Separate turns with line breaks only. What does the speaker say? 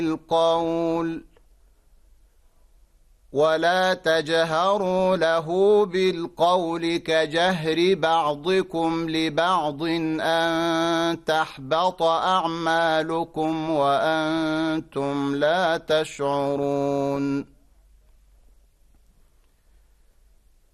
القول ولا تجهروا له بالقول كجهر بعضكم لبعض أن تحبط أعمالكم وأنتم لا تشعرون